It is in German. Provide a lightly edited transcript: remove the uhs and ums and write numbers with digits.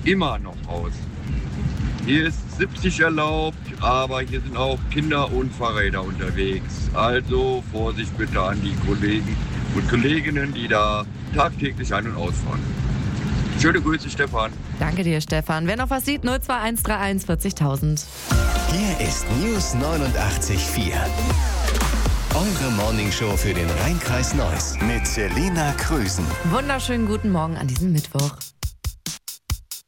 immer noch aus. Hier ist 70 erlaubt, aber hier sind auch Kinder und Fahrräder unterwegs. Also Vorsicht bitte an die Kollegen und Kolleginnen, die da tagtäglich ein- und ausfahren. Schöne Grüße, Stefan. Danke dir, Stefan. Wer noch was sieht, 02131 40.000. Hier ist News 89.4. Eure Morningshow für den Rhein-Kreis Neuss mit Selina Krüsen. Wunderschönen guten Morgen an diesem Mittwoch.